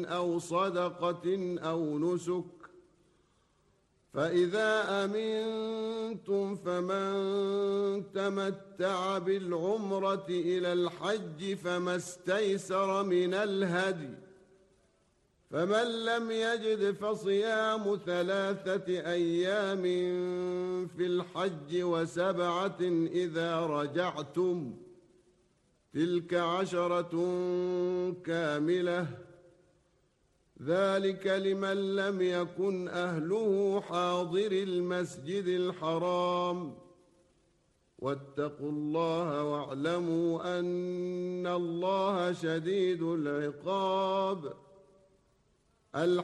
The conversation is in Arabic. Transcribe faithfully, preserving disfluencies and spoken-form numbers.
أو صدقة أو نسك، فإذا أمنتم فمن تمتع بالعمرة إلى الحج فما استيسر من الهدي، فمن لم يجد فصيام ثلاثة أيام في الحج وسبعة إذا رجعتم، تلك عشرة كاملة، ذلك لمن لم يكن أهله حاضر المسجد الحرام. واتقوا الله واعلموا أن الله شديد العقاب.